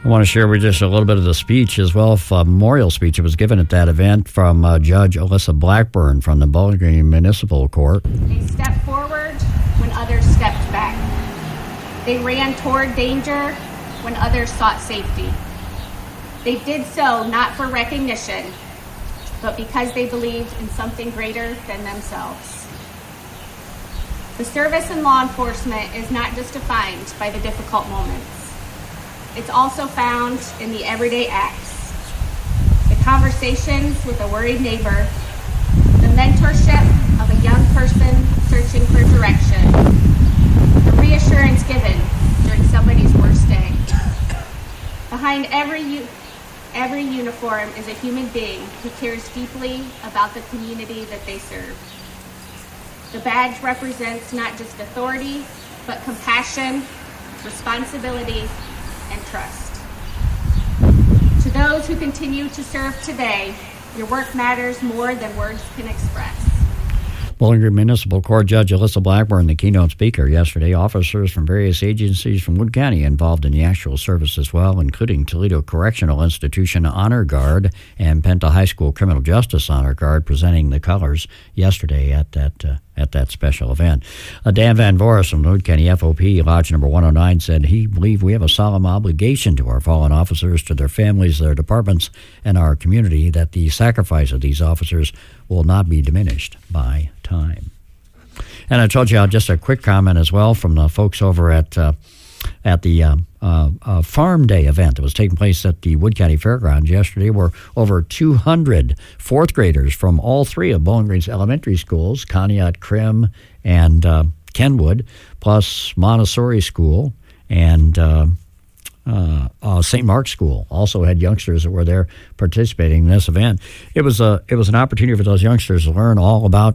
I want to share with you just a little bit of the speech as well, memorial speech that was given at that event from Judge Alyssa Blackburn from the Bowling Green Municipal Court. They stepped forward when others stepped back. They ran toward danger when others sought safety. They did so not for recognition, but because they believed in something greater than themselves. The service in law enforcement is not just defined by the difficult moments. It's also found in the everyday acts, the conversations with a worried neighbor, the mentorship of a young person searching for direction, the reassurance given during somebody's worst day. Behind every uniform is a human being who cares deeply about the community that they serve. The badge represents not just authority, but compassion, responsibility, and trust. To those who continue to serve today, your work matters more than words can express. Bowling Green Municipal Court Judge Alyssa Blackburn, the keynote speaker yesterday. Officers from various agencies from Wood County involved in the actual service as well, including Toledo Correctional Institution Honor Guard and Penta High School Criminal Justice Honor Guard presenting the colors yesterday at that special event. Dan Van Voris from the Wood County FOP Lodge number 109 said he believed we have a solemn obligation to our fallen officers, to their families, their departments, and our community, that the sacrifice of these officers will not be diminished by time. And I told you just a quick comment as well from the folks over at the Farm Day event that was taking place at the Wood County Fairgrounds yesterday, where over 200 fourth graders from all three of Bowling Green's elementary schools, Conneaut, Krim, and Kenwood, plus Montessori School and St. Mark's School also had youngsters that were there participating in this event. It was an opportunity for those youngsters to learn all about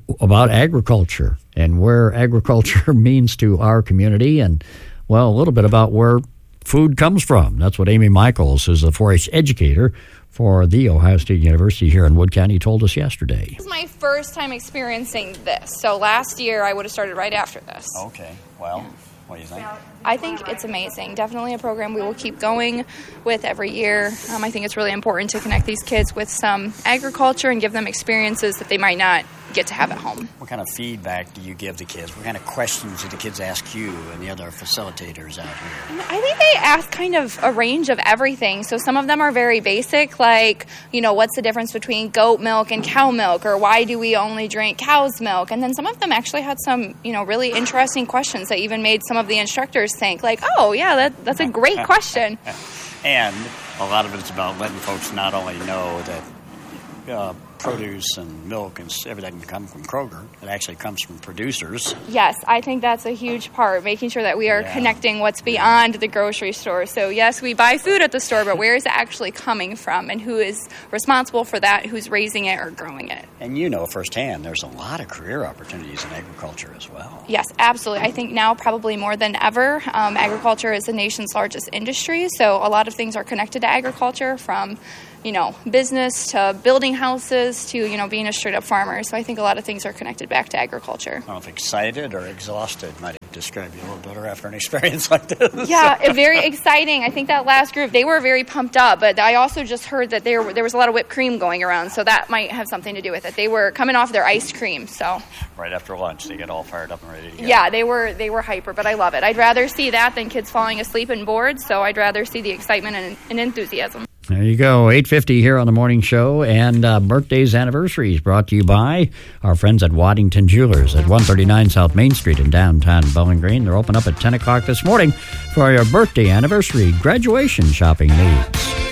agriculture and where agriculture means to our community, and a little bit about where food comes from. That's what Amy Michaels, who's a 4-H educator for The Ohio State University here in Wood County, told us yesterday. This is my first time experiencing this. So last year I would have started right after this. Okay, well, what do you think? I think it's amazing. Definitely a program we will keep going with every year. I think it's really important to connect these kids with some agriculture and give them experiences that they might not get to have at home. What kind of feedback do you give the kids? What kind of questions do the kids ask you and the other facilitators out here? I think they ask kind of a range of everything. So some of them are very basic, like, what's the difference between goat milk and cow milk, or why do we only drink cow's milk? And then some of them actually had some, really interesting questions that even made some of the instructors think, like, oh, yeah, that's a great question. And a lot of it's about letting folks not only know that produce and milk and everything can come from Kroger. It actually comes from producers. Yes, I think that's a huge part, making sure that we are connecting what's beyond the grocery store. So yes, we buy food at the store, but where is it actually coming from, and who is responsible for that, who's raising it or growing it? And firsthand, there's a lot of career opportunities in agriculture as well. Yes, absolutely. I think now probably more than ever, agriculture is the nation's largest industry, so a lot of things are connected to agriculture, from business to building houses to, being a straight-up farmer. So I think a lot of things are connected back to agriculture. I don't know if excited or exhausted might describe you a little better after an experience like this. Yeah, very exciting. I think that last group, they were very pumped up, but I also just heard that there was a lot of whipped cream going around, so that might have something to do with it. They were coming off their ice cream, so. Right after lunch, they get all fired up and ready to go. Yeah, they were hyper, but I love it. I'd rather see that than kids falling asleep and bored, so I'd rather see the excitement and enthusiasm. There you go, 8:50 here on the morning show, and birthdays, anniversaries brought to you by our friends at Waddington Jewelers at 139 South Main Street in downtown Bowling Green. They're open up at 10 o'clock this morning for your birthday, anniversary, graduation shopping needs.